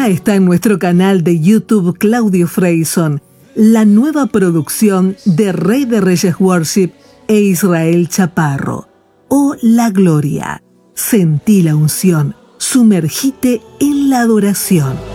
está en nuestro canal de YouTube Claudio Freyson, la nueva producción de Rey de Reyes Worship e Israel Chaparro. Oh, la gloria. Sentí la unción. Sumergite en la adoración.